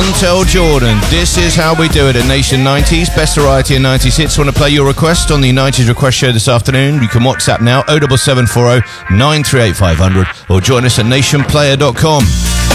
Montel Jordan. This is how we do it at Nation 90s. Best variety in 90s hits. Want to play your request on the 90s Request Show this afternoon? You can WhatsApp now 07740 938 500 or join us at nationplayer.com.